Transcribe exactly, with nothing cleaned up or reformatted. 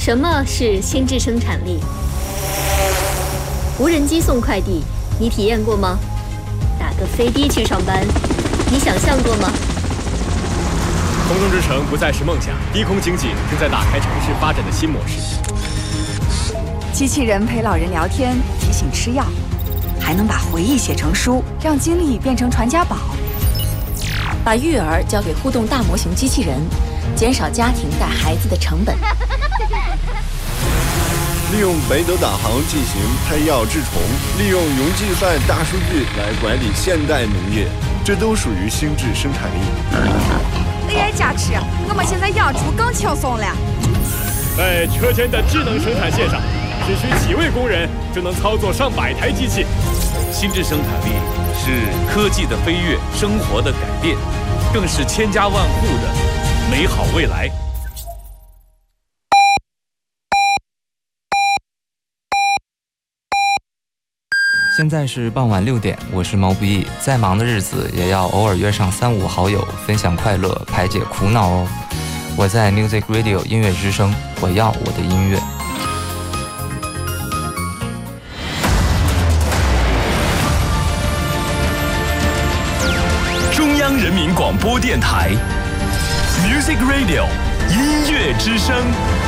什么是心智生产力？无人机送快递，你体验过吗？打个飞的去上班，你想象过吗？ 空中之城不再是梦想，低空经济正在打开城市发展的新模式。 机器人陪老人聊天，提醒吃药，还能把回忆写成书，让经历变成传家宝。 把育儿交给互动大模型机器人，减少家庭带孩子的成本。 利用北斗导航进行配药治虫，利用云计算大数据来管理现代农业，这都属于心智生产力。 A I 加持，我们现在养猪更轻松了。 在车间的智能生产线上，只需几位工人就能操作上百台机器。 心智生产力是科技的飞跃，生活的改变，更是千家万户的美好未来。 现在是傍晚六点，我是毛不易。再忙的日子也要偶尔约上三五好友，分享快乐，排解苦恼哦。我在 Music Radio 音乐之声，我要我的音乐。 中央人民广播电台 Music Radio 音乐之声。